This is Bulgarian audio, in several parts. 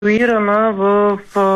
ситуирана в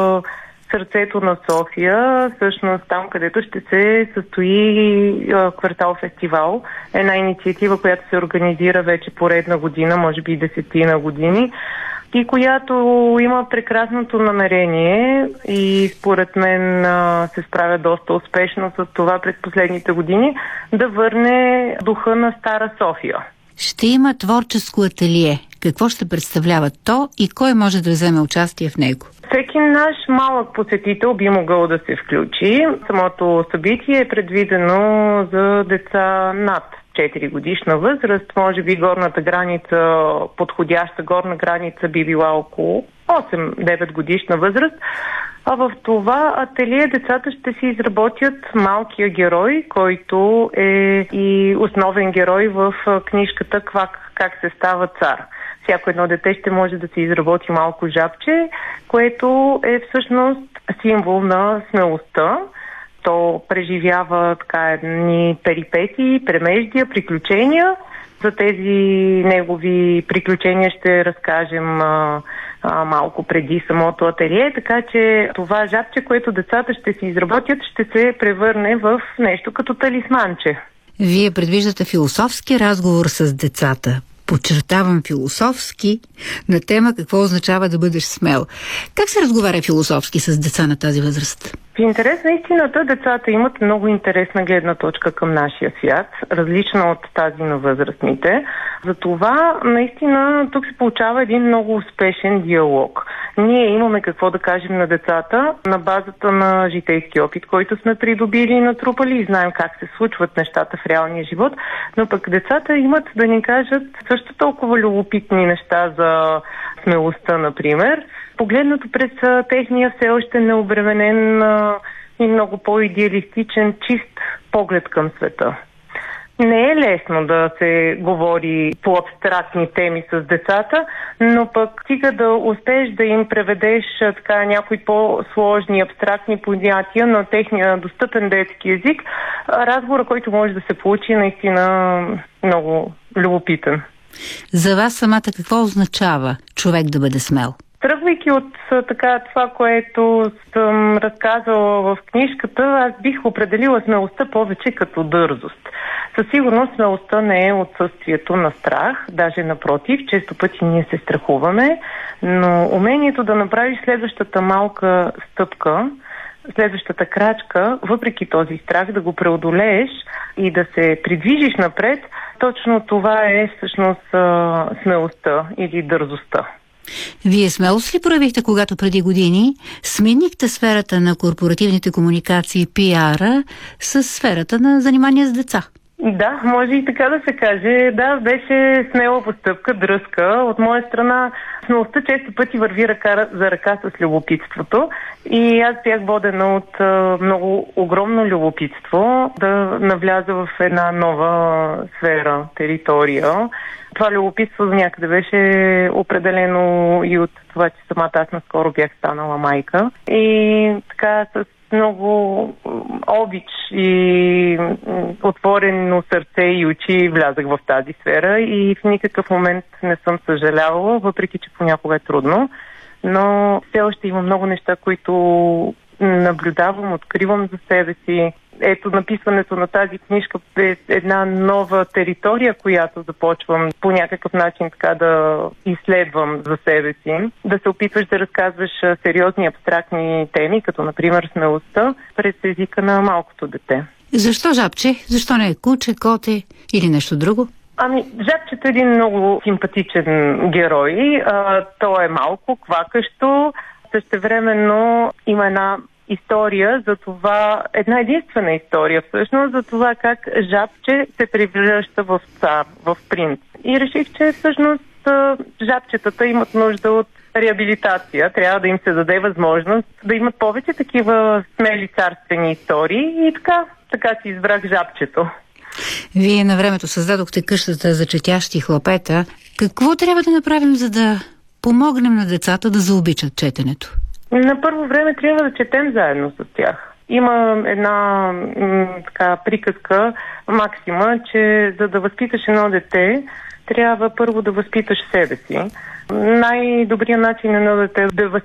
сърцето на София, всъщност там, където ще се състои квартал фестивал. Една инициатива, която се организира вече поредна година, може би 10 години, и която има прекрасното намерение и според мен се справя доста успешно с това през последните години, да върне духа на Стара София. Ще има творческо ателие. Какво ще представлява то и кой може да вземе участие в него? Всеки наш малък посетител би могъл да се включи. Самото събитие е предвидено за деца над 4 годишна възраст. Може би горната граница, подходяща горна граница би била около 8-9 годишна възраст. А в това ателие децата ще си изработят малкия герой, който е и основен герой в книжката «Как се става цар». Всяко едно дете ще може да се изработи малко жабче, което е всъщност символ на смелостта. То преживява едни перипетии, премеждия, приключения. За тези негови приключения ще разкажем малко преди самото ателие, така че това жабче, което децата ще си изработят, ще се превърне в нещо като талисманче. Вие предвиждате философски разговор с децата. Подчертавам философски, на тема какво означава да бъдеш смел. Как се разговаря философски с деца на тази възраст? В интерес на истината, децата имат много интересна гледна точка към нашия свят, различна от тази на възрастните. Затова наистина тук се получава един много успешен диалог. Ние имаме какво да кажем на децата на базата на житейски опит, който сме придобили и натрупали и знаем как се случват нещата в реалния живот, но пък децата имат да ни кажат също толкова любопитни неща за смелостта, например, погледнато през техния все още необременен и много по-идеалистичен, чист поглед към света. Не е лесно да се говори по абстрактни теми с децата, но пък стига да успееш да им преведеш някои по-сложни абстрактни понятия на техния достъпен детски език, разговора, който може да се получи, наистина много любопитен. За вас самата какво означава човек да бъде смел? Тръгвайки от това, което съм разказала в книжката, аз бих определила смелостта повече като дързост. Със сигурност смелостта не е отсъствието на страх, даже напротив, често пъти ние се страхуваме, но умението да направиш следващата малка стъпка, следващата крачка, въпреки този страх, да го преодолееш и да се придвижиш напред, точно това е всъщност смелостта или дързостта. Вие смелост ли проявихте, когато преди години сменихте сферата на корпоративните комуникации, пиара, с сферата на занимание с деца? Да, може и така да се каже. Да, беше смела постъпка, дръзка. От моя страна смелостта често пъти върви ръка за ръка с любопитството и аз бях водена от много огромно любопитство да навляза в една нова сфера, територия. Това любопитство за някъде беше определено и от това, че самата аз наскоро бях станала майка. И така с много обич и отворено сърце и очи влязах в тази сфера и в никакъв момент не съм съжалявала, въпреки че понякога е трудно. Но все още има много неща, които наблюдавам, откривам за себе си. Ето, написването на тази книжка е една нова територия, която започвам по някакъв начин така да изследвам за себе си. Да се опитваш да разказваш сериозни абстрактни теми, като например смелостта, през езика на малкото дете. Защо жабче? Защо не е куче, коте или нещо друго? Жабчето е един много симпатичен герой. То е малко, квакащо. Същевременно има една история за това, една единствена история всъщност, за това как жабче се превръща в цар, в принц. И реших, че всъщност жабчетата имат нужда от реабилитация. Трябва да им се даде възможност да имат повече такива смели царствени истории и така си избрах жабчето. Вие на времето създадохте къщата за четящи хлапета. Какво трябва да направим, за да помогнем на децата да заобичат четенето? На първо време трябва да четем заедно с тях. Има една приказка, максима, че за да възпиташ едно дете, трябва първо да възпиташ себе си. Най-добрият начин на дете да